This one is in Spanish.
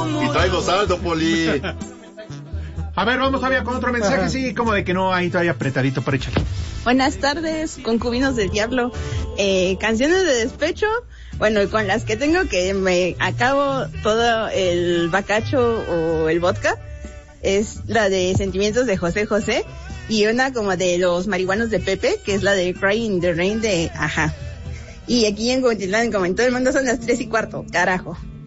Y traigo saldo, Poli. A ver, vamos todavía con otro mensaje, sí, como de que no, ahí todavía apretadito, por échale. Buenas tardes, concubinos del diablo. Canciones de despecho, bueno, con las que tengo que me acabo todo el bacacho o el vodka, es la de Sentimientos de José José, y una como de los marihuanos de Pepe, que es la de Crying in the Rain de Ajá. Y aquí en Cuautitlán, como en todo el mundo, son las 3:15, carajo.